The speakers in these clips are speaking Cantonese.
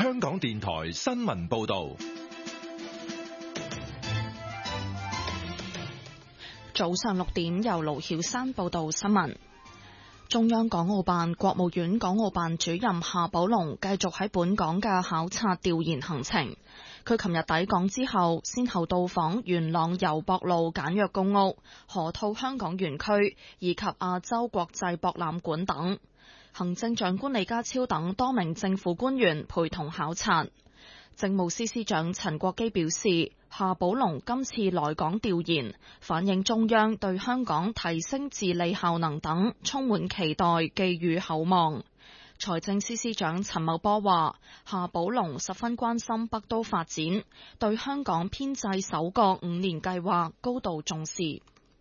香港電台新聞報道。 早上6點，由盧曉珊報道新聞。中央港澳辦、國務院港澳辦主任夏寶龍繼續喺本港嘅考察調研行程。佢琴日抵港之後，先後到訪元朗油博路簡約公屋、河套香港園區以及亞洲國際博覽館等。行政長官李家超等多名政府官員陪同考察。政務司司長陳國基表示，夏寶龍今次來港調研，反映中央對香港提升治理效能等充滿期待，寄予厚望。財政司司長陳茂波話，夏寶龍十分關心北都發展，對香港編制首個5年計劃高度重視。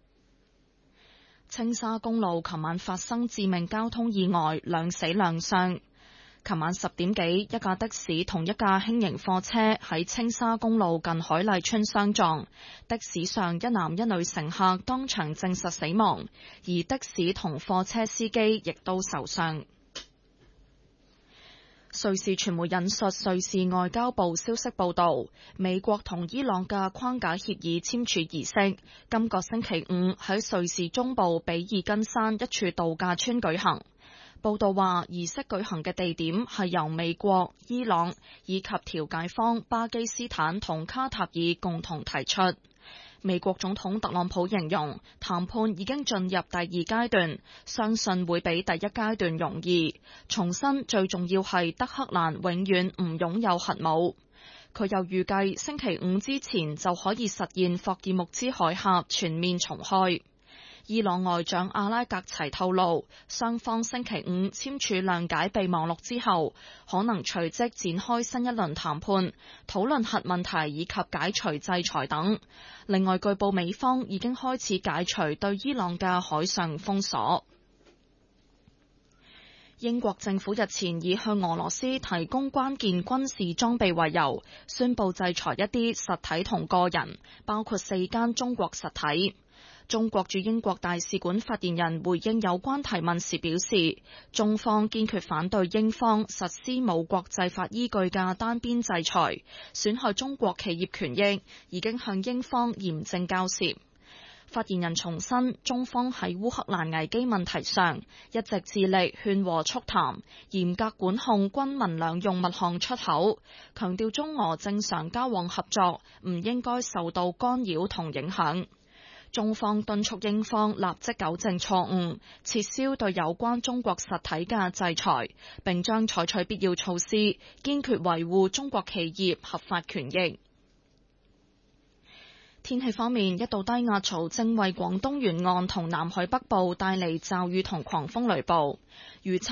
青沙公路琴晚發生致命交通意外，2死2傷。琴晚10點幾，一架的士同一架輕型貨車喺青沙公路近海麗村相撞，的士上一男一女乘客當場證實死亡，而的士同貨車司機亦都受傷。瑞士傳媒引述瑞士外交部消息報道，美國同伊朗嘅框架協議簽署儀式今個星期五喺瑞士中部比爾根山一處度假村舉行。報道話，儀式舉行嘅地點係由美國、伊朗以及調解方巴基斯坦同卡塔爾共同提出。美國總統特朗普形容談判已經進入第2階段，相信會比第1階段容易。重申最重要係德黑蘭永遠唔擁有核武。佢又預計星期五之前就可以實現霍爾木茲海峽全面重開。伊朗外長阿拉格齊透露，雙方星期五簽署諒解備忘錄之後，可能隨即展開新一輪談判，討論核問題以及解除制裁等。另外，據報美方已經開始解除對伊朗嘅海上封鎖。英國政府日前以向俄羅斯提供關鍵軍事裝備為由，宣布制裁一啲實體同個人，包括4間中國實體。中國駐英國大使館發言人回應有關提問時表示，中方堅決反對英方實施冇國際法依據嘅單邊制裁，損害中國企業權益，已經向英方嚴正交涉。發言人重申，中方喺烏克蘭危機問題上一直致力勸和促談，嚴格管控軍民兩用物項出口，強調中俄正常交往合作唔應該受到干擾同影響。中方敦促英方立即糾正錯誤，撤銷對有關中國實體嘅制裁，並將採取必要措施，堅決維護中國企業合法權益。天氣方面，一道低壓槽正為廣東沿岸同南海北部帶嚟驟雨同狂風雷暴。預測